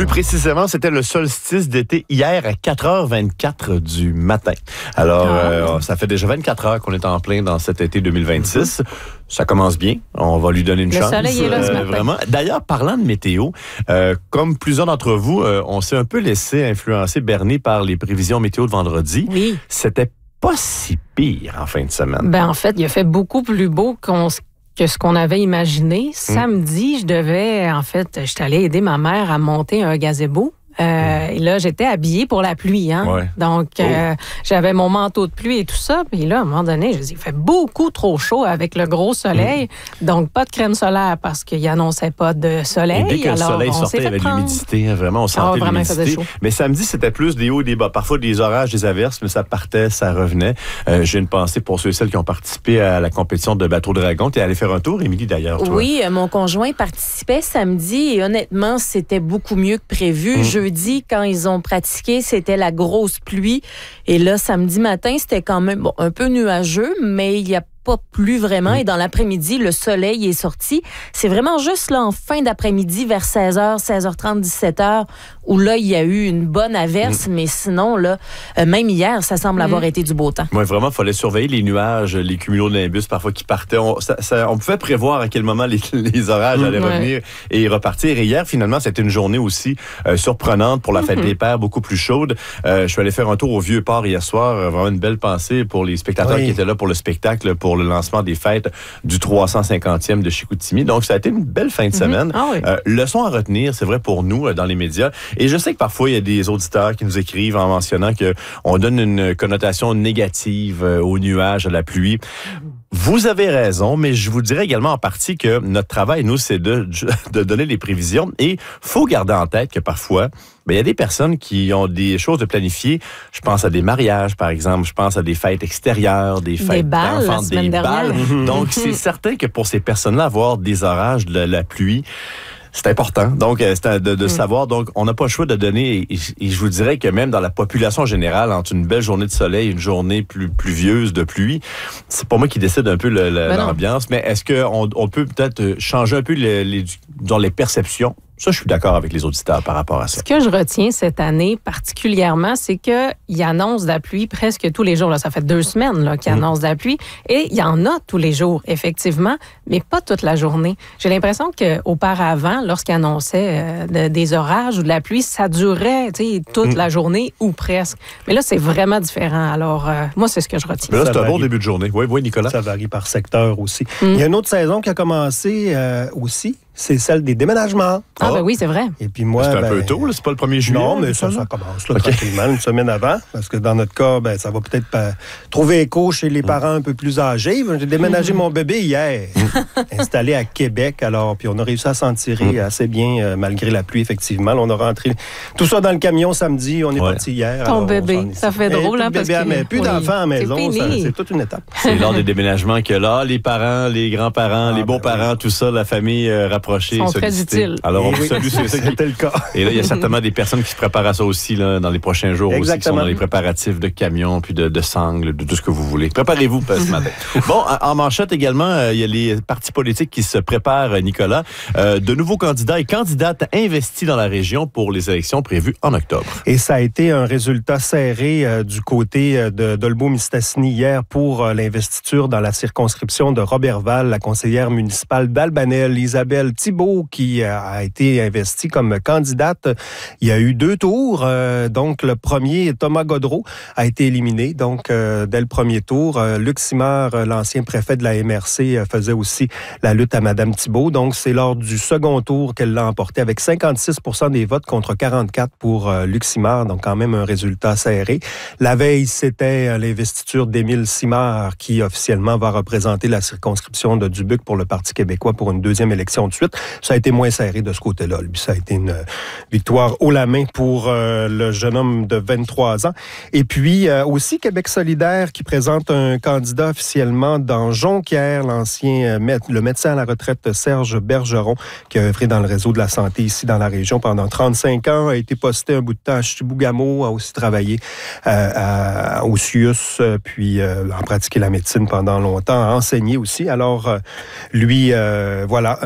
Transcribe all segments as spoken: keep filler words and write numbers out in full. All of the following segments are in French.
Plus précisément, c'était le solstice d'été hier à quatre heures vingt-quatre du matin. Alors, ah. euh, ça fait déjà vingt-quatre heures qu'on est en plein dans cet été deux mille vingt-six. Mm-hmm. Ça commence bien. On va lui donner une le chance. Le soleil est là ce matin. Vraiment. D'ailleurs, parlant de météo, euh, comme plusieurs d'entre vous, euh, on s'est un peu laissé influencer, berner par les prévisions météo de vendredi. Oui. C'était pas si pire en fin de semaine. Ben en fait, il a fait beaucoup plus beau qu'on que ce qu'on avait imaginé. Mmh. Samedi, je devais, en fait, j'étais allée aider ma mère à monter un gazebo. Euh, mmh. Et là, j'étais habillée pour la pluie. Hein? Ouais. Donc, oh. euh, j'avais mon manteau de pluie et tout ça. Puis là, à un moment donné, je dis, il fait beaucoup trop chaud avec le gros soleil. Mmh. Donc, pas de crème solaire parce qu'il n'annonçait pas de soleil. Et dès que alors, le soleil sortait, il y avait de l'humidité. Vraiment, on sentait oh, l'humidité. Mais samedi, c'était plus des hauts et des bas. Parfois, des orages, des averses, mais ça partait, ça revenait. Euh, j'ai une pensée pour ceux et celles qui ont participé à la compétition de bateau dragon. Tu es allée faire un tour, Émilie, d'ailleurs. Toi. Oui, mon conjoint participait samedi et honnêtement, c'était beaucoup mieux que prévu. Mmh. Jeudi, quand ils ont pratiqué, c'était la grosse pluie. Et là, samedi matin, c'était quand même bon, un peu nuageux, mais il y a pas plu vraiment. Et dans l'après-midi, le soleil est sorti. C'est vraiment juste là en fin d'après-midi, vers seize heures, seize heures trente, dix-sept heures, où là, il y a eu une bonne averse. Mm. Mais sinon, là, euh, même hier, ça semble mm. avoir été du beau temps. Oui, vraiment, il fallait surveiller les nuages, les cumulonimbus parfois qui partaient. On, ça, ça, on pouvait prévoir à quel moment les, les orages mm. allaient ouais. revenir et repartir. Et hier, finalement, c'était une journée aussi euh, surprenante pour la fête mm-hmm. des pères, beaucoup plus chaude. Euh, je suis allé faire un tour au Vieux-Port hier soir. Euh, vraiment une belle pensée pour les spectateurs oui. qui étaient là pour le spectacle, pour le lancement des fêtes du trois cent cinquantième de Chicoutimi. Donc, ça a été une belle fin de semaine. Mm-hmm. Ah oui. euh, leçon à retenir, c'est vrai pour nous, euh, dans les médias. Et je sais que parfois, il y a des auditeurs qui nous écrivent en mentionnant qu'on donne une connotation négative euh, aux nuages, à la pluie. Vous avez raison, mais je vous dirais également en partie que notre travail, nous, c'est de, de donner les prévisions. Et faut garder en tête que parfois, ben, il y a des personnes qui ont des choses de planifier. Je pense à des mariages, par exemple. Je pense à des fêtes extérieures, des fêtes des balles, d'enfants, des balles. Mm-hmm. Donc, c'est certain que pour ces personnes-là, avoir des orages, de la, la pluie, c'est important. Donc, c'est de, de mm. savoir. Donc, on n'a pas le choix de donner. Et, et je vous dirais que même dans la population générale, entre une belle journée de soleil et une journée plus pluvieuse de pluie, c'est pas moi qui décide un peu le, le, ben l'ambiance. Mais est-ce qu'on on peut peut-être changer un peu les, les, dans les perceptions? Ça, je suis d'accord avec les auditeurs par rapport à ça. Ce que je retiens cette année particulièrement, c'est qu'il annonce de la pluie presque tous les jours. Là, ça fait deux semaines là, qu'il mmh. annonce de la pluie. Et il y en a tous les jours, effectivement, mais pas toute la journée. J'ai l'impression qu'auparavant, lorsqu'il annonçait euh, de, des orages ou de la pluie, ça durait toute mmh. la journée ou presque. Mais là, c'est vraiment différent. Alors, euh, moi, c'est ce que je retiens. Mais là, c'est ça un varie. bon début de journée. Oui, oui, Nicolas. Ça varie par secteur aussi. Mmh. Il y a une autre saison qui a commencé euh, aussi. C'est celle des déménagements. Ah, ah ben oui, c'est vrai. Et puis moi, c'est un ben, peu tôt, là, c'est pas le premier juillet. Non, mais ça, ça commence là, okay. tranquillement, une semaine avant. Parce que dans notre cas, ben, ça va peut-être pas trouver écho chez les parents un peu plus âgés. J'ai déménagé mmh. mon bébé hier, installé à Québec. Alors, puis on a réussi à s'en tirer mmh. assez bien, euh, malgré la pluie, effectivement. Là, on a rentré tout ça dans le camion samedi. On est ouais. parti hier. Ton alors, bébé, ça fait drôle, hein, parce que... Mais plus oui. d'enfants à la maison, ça, c'est toute une étape. C'est lors des déménagements que là, les parents, les grands-parents, ah, les beaux-parents, ben, tout ça, la famille euh, rapprochée, sont très utile. Alors, on vous salue, c'est ça qui était le cas. Et là, il y a certainement des personnes qui se préparent à ça aussi là, dans les prochains jours Exactement. aussi, qui sont dans les préparatifs de camions, puis de, de sangles, de tout ce que vous voulez. Préparez-vous ce matin. Bon, en manchette également, euh, il y a les partis politiques qui se préparent, Nicolas. Euh, de nouveaux candidats et candidates investis dans la région pour les élections prévues en octobre. Et ça a été un résultat serré euh, du côté de Dolbeau-Mistassini hier pour euh, l'investiture dans la circonscription de Roberval, la conseillère municipale d'Albanel, Isabelle Thibault, qui a été investie comme candidate. Il y a eu deux tours. Euh, donc, le premier, Thomas Godreau, a été éliminé. Donc, euh, dès le premier tour, euh, Luc Simard, euh, l'ancien préfet de la M R C, euh, faisait aussi la lutte à Mme Thibault. Donc, c'est lors du second tour qu'elle l'a emporté avec cinquante-six pour cent des votes contre quarante-quatre pour euh, Luc Simard. Donc, quand même un résultat serré. La veille, c'était euh, l'investiture d'Émile Simard qui, officiellement, va représenter la circonscription de Dubuque pour le Parti québécois pour une deuxième élection de suite. Ça a été moins serré de ce côté-là. Lui, ça a été une victoire haut la main pour euh, le jeune homme de vingt-trois ans. Et puis, euh, aussi Québec solidaire qui présente un candidat officiellement dans Jonquière, l'ancien, euh, le médecin à la retraite Serge Bergeron, qui a œuvré dans le réseau de la santé ici dans la région pendant trente-cinq ans, a été posté un bout de temps à Chibougamau, a aussi travaillé euh, à, au C I U S, puis euh, a pratiqué la médecine pendant longtemps, a enseigné aussi. Alors, euh, lui, euh, voilà, un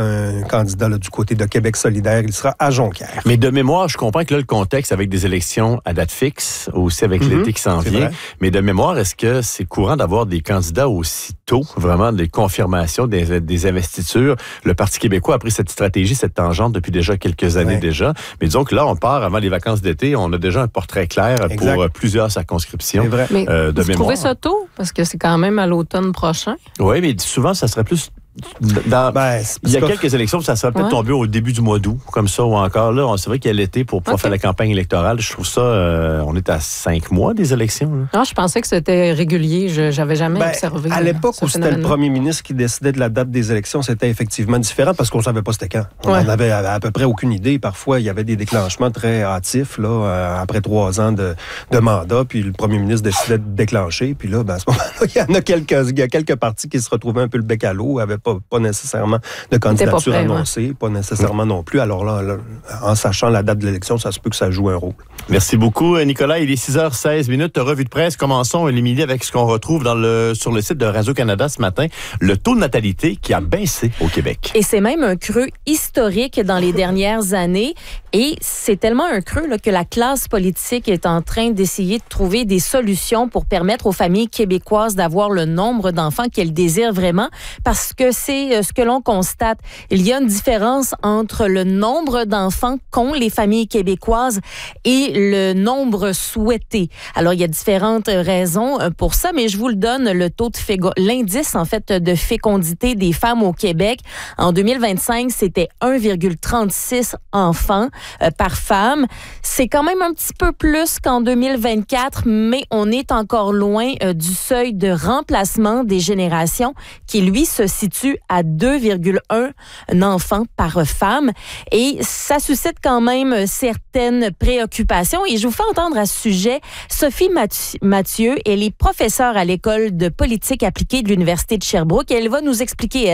candidat là, du côté de Québec solidaire. Il sera à Jonquière. Mais de mémoire, je comprends que là, le contexte avec des élections à date fixe, aussi avec mm-hmm. l'été qui s'en vient. Vrai. Mais de mémoire, est-ce que c'est courant d'avoir des candidats aussi tôt, vraiment des confirmations, des, des investitures? Le Parti québécois a pris cette stratégie, cette tangente depuis déjà quelques années ouais. déjà. Mais disons que là, on part avant les vacances d'été, on a déjà un portrait clair exact. Pour plusieurs circonscriptions. C'est vrai. Mais euh, de vous mémoire. trouvez ça tôt? Parce que c'est quand même à l'automne prochain. Oui, mais souvent, ça serait plus... Dans, ben, il y a quelques élections, ça serait peut-être ouais. tombé au début du mois d'août, comme ça, ou encore là. C'est vrai qu'il y a l'été pour pouvoir okay. faire la campagne électorale. Je trouve ça, euh, on est à cinq mois des élections. Là. Ah, je pensais que c'était régulier. Je n'avais jamais ben, observé. À l'époque où c'était le premier ministre qui décidait de la date des élections, c'était effectivement différent parce qu'on ne savait pas c'était quand. On n'en ouais. avait à, à peu près aucune idée. Parfois, il y avait des déclenchements très hâtifs, là, euh, après trois ans de, de mandat, puis le premier ministre décidait de déclencher. Puis là, ben, à ce moment-là, il y en a quelques, il y a quelques partis qui se retrouvaient un peu le bec à l'eau, n'avaient pas, pas nécessairement de candidature pas prêt, annoncée, ouais. pas nécessairement non plus. Alors là, là, en sachant la date de l'élection, ça se peut que ça joue un rôle. Merci beaucoup, Nicolas. Il est six heures seize minutes. Revue de presse. Commençons, Émilie, avec ce qu'on retrouve dans le, sur le site de Radio-Canada ce matin. Le taux de natalité qui a baissé au Québec. Et c'est même un creux historique dans les dernières années. Et c'est tellement un creux là, que la classe politique est en train d'essayer de trouver des solutions pour permettre aux familles québécoises d'avoir le nombre d'enfants qu'elles désirent vraiment. Parce que c'est ce que l'on constate. Il y a une différence entre le nombre d'enfants qu'ont les familles québécoises et le nombre souhaité. Alors, il y a différentes raisons pour ça, mais je vous le donne, le taux de fégo- l'indice, en fait, de fécondité des femmes au Québec. En deux mille vingt-cinq, c'était un virgule trente-six enfants euh, par femme. C'est quand même un petit peu plus qu'en deux mille vingt-quatre, mais on est encore loin euh, du seuil de remplacement des générations qui, lui, se situe à deux virgule un enfants par femme. Et ça suscite quand même certaines préoccupations. Et je vous fais entendre à ce sujet Sophie Mathieu. Elle est professeure à l'École de politique appliquée de l'Université de Sherbrooke. Et elle va nous expliquer